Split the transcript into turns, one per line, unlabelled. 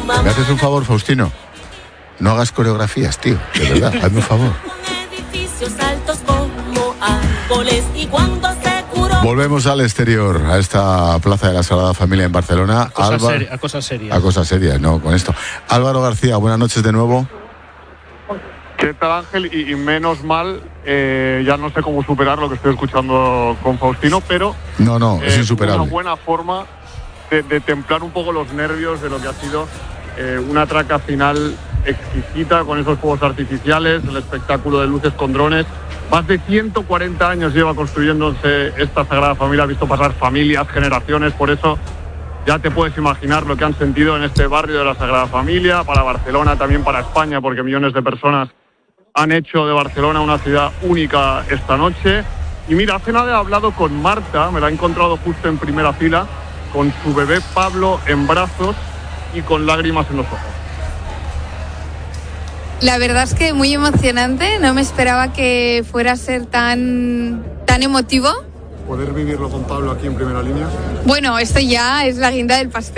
¿Me haces un favor, Faustino? No hagas coreografías, tío, de verdad, hazme un favor. Volvemos al exterior, a esta Plaza de la Sagrada Familia en Barcelona.
A cosas serias.
A cosas serias, no, con esto. Álvaro García, buenas noches de nuevo.
¿Qué tal, Ángel? Y menos mal, ya no sé cómo superar lo que estoy escuchando con Faustino, pero...
No, es insuperable.
Una buena forma de templar un poco los nervios de lo que ha sido una traca final exquisita con esos fuegos artificiales, el espectáculo de luces con drones. Más de 140 años lleva construyéndose esta Sagrada Familia, ha visto pasar familias, generaciones, por eso ya te puedes imaginar lo que han sentido en este barrio de la Sagrada Familia, para Barcelona, también para España, porque millones de personas han hecho de Barcelona una ciudad única esta noche. Y mira, hace nada he hablado con Marta, me la he encontrado justo en primera fila, con su bebé Pablo en brazos y con lágrimas en los ojos.
La verdad es que muy emocionante, no me esperaba que fuera a ser tan emotivo.
¿Poder vivirlo con Pablo aquí en primera línea?
Bueno, esto ya es la guinda del pastel.